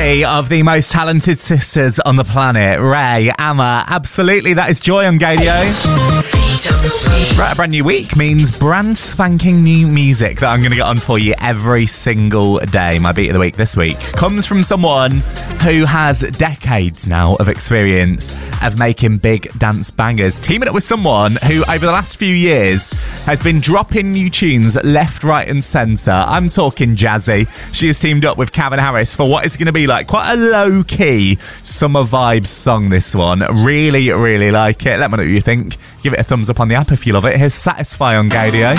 three of the most talented sisters on the planet. Ray, Amma, absolutely, that is Joy on Gadio. Right, a brand new week means brand spanking new music that I'm going to get on for you every single day. My beat of the week this week comes from someone who has decades now of experience of making big dance bangers, teaming up with someone who over the last few years has been dropping new tunes left, right and centre. I'm talking Jazzy. She has teamed up with Calvin Harris for what is going to be like quite a low-key summer vibes song, this one. Really, really like it. Let me know what you think. Give it a thumbs up on the app if you love it. Here's Satisfy on Gadio.